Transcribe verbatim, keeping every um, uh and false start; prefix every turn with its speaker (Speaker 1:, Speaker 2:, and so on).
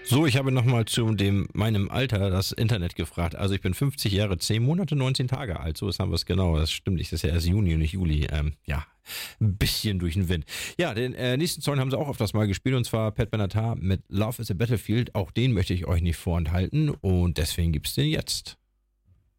Speaker 1: So, ich habe nochmal zu dem, meinem Alter das Internet gefragt. Also ich bin fünfzig Jahre, zehn Monate, neunzehn Tage alt. So ist haben wir es genau. Das stimmt nicht. Das ist ja erst Juni und nicht Juli. Ähm, ja, ein bisschen durch den Wind. Ja, den äh, nächsten Song haben sie auch öfters mal gespielt. Und zwar Pat Benatar mit Love is a Battlefield. Auch den möchte ich euch nicht vorenthalten. Und deswegen gibt's den jetzt.